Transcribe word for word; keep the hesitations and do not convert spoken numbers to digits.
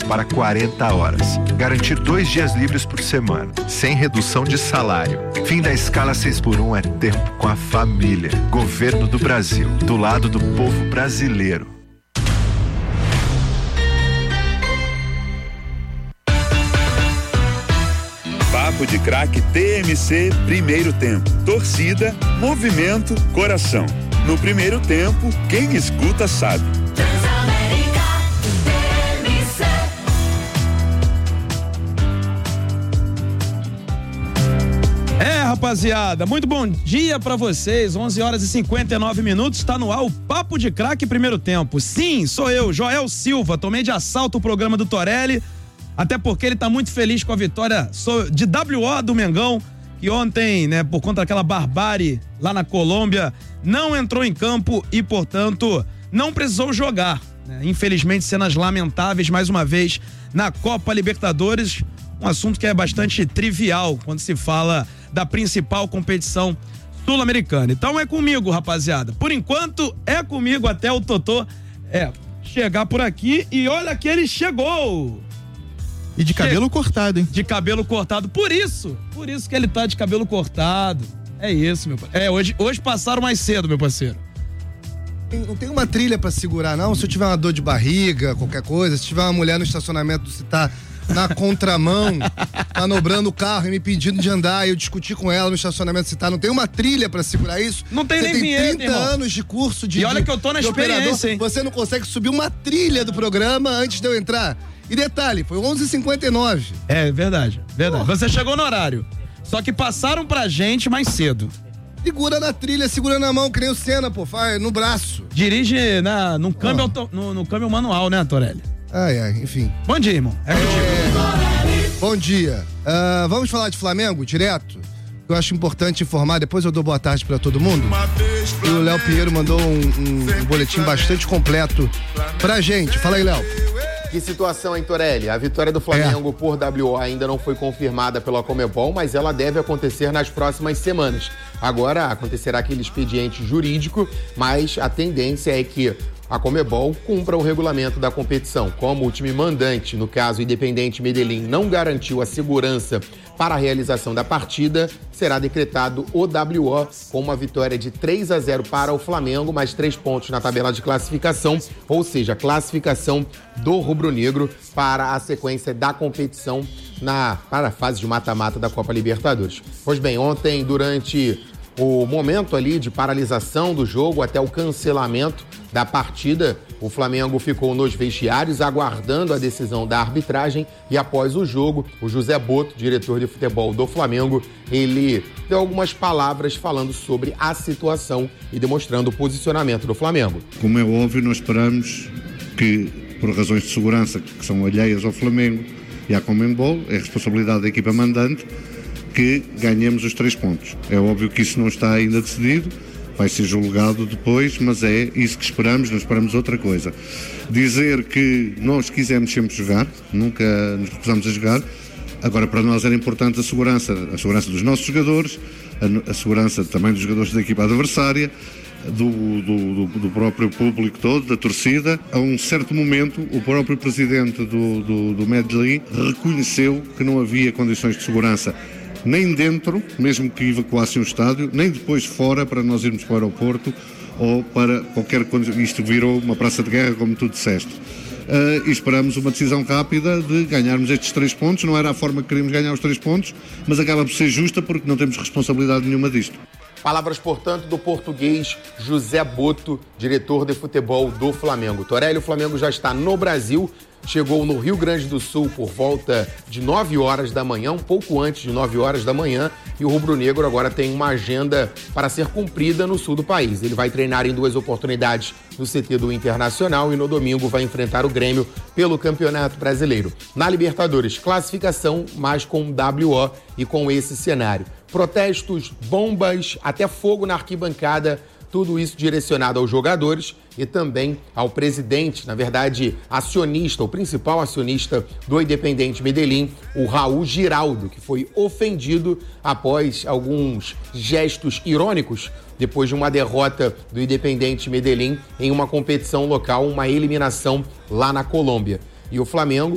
para quarenta horas. Garantir dois dias livres por semana, sem redução de salário. Fim da escala seis por um é tempo com a família. Governo do Brasil, do lado do povo brasileiro. Papo de Craque T M C, primeiro tempo. Torcida, movimento, coração. No primeiro tempo, quem escuta sabe. É, rapaziada, muito bom dia pra vocês. onze horas e cinquenta e nove minutos, tá no ar o Papo de Craque primeiro tempo. Sim, sou eu, Joel Silva, tomei de assalto o programa do Torelli, até porque ele tá muito feliz com a vitória de W O do Mengão, que ontem, né, por conta daquela barbárie lá na Colômbia, não entrou em campo e, portanto, não precisou jogar, né? Infelizmente, cenas lamentáveis, mais uma vez, na Copa Libertadores, um assunto que é bastante trivial quando se fala da principal competição sul-americana. Então é comigo, rapaziada. Por enquanto, é comigo até o Totô é, chegar por aqui, e olha que ele chegou! E de cabelo che... cortado, hein? De cabelo cortado. Por isso, por isso que ele tá de cabelo cortado. É isso, meu parceiro. É, hoje, hoje passaram mais cedo, meu parceiro. Não tem uma trilha pra segurar, não? Se eu tiver uma dor de barriga, qualquer coisa, se tiver uma mulher no estacionamento, se tá na contramão, manobrando o carro e me pedindo de andar, e eu discutir com ela no estacionamento, se tá, não tem uma trilha pra segurar isso? Não tem Você nem tem vinheta, trinta irmão. anos de curso de E olha que eu tô na experiência, hein? Você não consegue subir uma trilha do programa antes de eu entrar. E detalhe, foi onze e cinquenta e nove. É, verdade, verdade. Oh. Você chegou no horário. Só que passaram pra gente mais cedo. Segura na trilha, segura na mão, que nem o Senna, pô, faz no braço. Dirige na, no, câmbio oh. auto, no, no câmbio manual, né, Torelli? Ai, ai, enfim. Bom dia, irmão. É contigo. É... Bom dia. Uh, vamos falar de Flamengo direto? Eu acho importante informar, depois eu dou boa tarde pra todo mundo. E o Léo Pinheiro mandou um, um, um boletim bastante completo pra gente. Fala aí, Léo. Que situação, hein, Torelli? A vitória do Flamengo é. por W O ainda não foi confirmada pela Conmebol, mas ela deve acontecer nas próximas semanas. Agora acontecerá aquele expediente jurídico, mas a tendência é que a Conmebol cumpra o regulamento da competição. Como o time mandante, no caso Independente Medellín, não garantiu a segurança para a realização da partida, será decretado o W O com uma vitória de três a zero para o Flamengo, mais três pontos na tabela de classificação, ou seja, classificação do rubro-negro para a sequência da competição na, para a fase de mata-mata da Copa Libertadores. Pois bem, ontem, durante o momento ali de paralisação do jogo até o cancelamento da partida, o Flamengo ficou nos vestiários aguardando a decisão da arbitragem, e após o jogo, o José Boto, diretor de futebol do Flamengo, ele deu algumas palavras falando sobre a situação e demonstrando o posicionamento do Flamengo. Como é óbvio, nós esperamos que, por razões de segurança que são alheias ao Flamengo e à Conmebol, é responsabilidade da equipa mandante, que ganhemos os três pontos. É óbvio que isso não está ainda decidido, vai ser julgado depois, mas é isso que esperamos, não esperamos outra coisa. Dizer que nós quisemos sempre jogar, nunca nos recusamos a jogar, agora para nós era importante a segurança, a segurança dos nossos jogadores, a, a segurança também dos jogadores da equipa adversária, do, do, do, do próprio público todo, da torcida. A um certo momento, o próprio presidente do, do, do Medellín reconheceu que não havia condições de segurança nem dentro, mesmo que evacuassem o estádio, nem depois fora, para nós irmos para o aeroporto ou para qualquer coisa. Isto virou uma praça de guerra, como tu disseste. Uh, e esperamos uma decisão rápida de ganharmos estes três pontos. Não era a forma que queríamos ganhar os três pontos, mas acaba por ser justa porque não temos responsabilidade nenhuma disto. Palavras, portanto, do português José Boto, diretor de futebol do Flamengo. Torelli, o Flamengo já está no Brasil, chegou no Rio Grande do Sul por volta de nove horas da manhã, um pouco antes de nove horas da manhã, e o rubro-negro agora tem uma agenda para ser cumprida no sul do país. Ele vai treinar em duas oportunidades no C T do Internacional e no domingo vai enfrentar o Grêmio pelo Campeonato Brasileiro. Na Libertadores, classificação, mas com W O e com esse cenário. Protestos, bombas, até fogo na arquibancada, tudo isso direcionado aos jogadores e também ao presidente, na verdade, acionista, o principal acionista do Independente Medellín, o Raul Giraldo, que foi ofendido após alguns gestos irônicos depois de uma derrota do Independente Medellín em uma competição local, uma eliminação lá na Colômbia. E o Flamengo